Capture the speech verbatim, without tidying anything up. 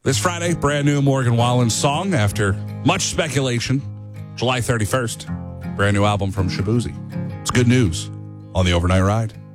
This Friday, brand new Morgan Wallen song after much speculation. July thirty-first, brand new album from Shaboozey. It's good news on the Overnight Ride.